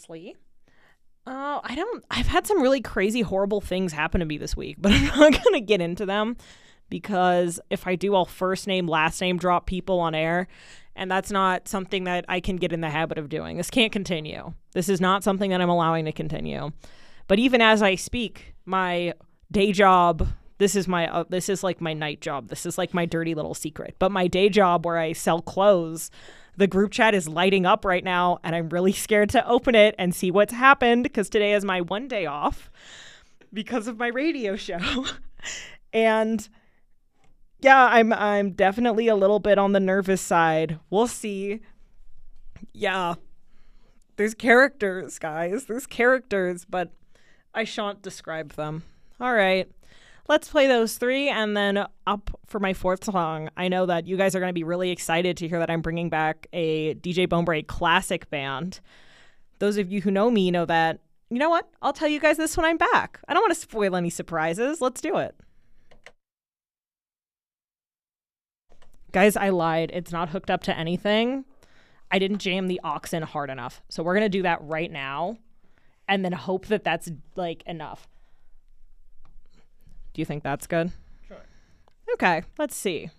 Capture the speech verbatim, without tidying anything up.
Ashley. Uh, I don't, I've had some really crazy, horrible things happen to me this week, but I'm not going to get into them because if I do, I'll first name, last name drop people on air. And that's not something that I can get in the habit of doing. This can't continue. This is not something that I'm allowing to continue. But even as I speak, my day job, this is my, uh, this is like my night job. This is like my dirty little secret. But my day job where I sell clothes, the group chat is lighting up right now, and I'm really scared to open it and see what's happened because today is my one day off because of my radio show. And yeah, I'm I'm definitely a little bit on the nervous side. We'll see. Yeah. There's characters, guys. There's characters, but I shan't describe them. All right. Let's play those three, and then up for my fourth song. I know that you guys are going to be really excited to hear that I'm bringing back a D J Bone Braid classic band. Those of you who know me know that, you know what? I'll tell you guys this when I'm back. I don't want to spoil any surprises. Let's do it. Guys, I lied. It's not hooked up to anything. I didn't jam the aux in hard enough. So we're going to do that right now and then hope that that's like enough. Do you think that's good? Sure. Okay, let's see.